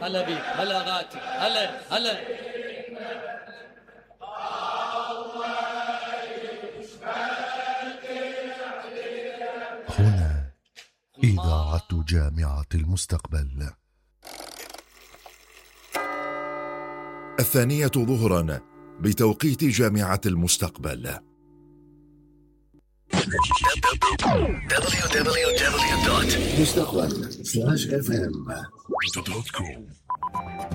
هلا بيك، هلا غاتي، هلا. هنا إذاعة جامعة المستقبل. 2:00 بتوقيت جامعة المستقبل. www.mustaqbal.fm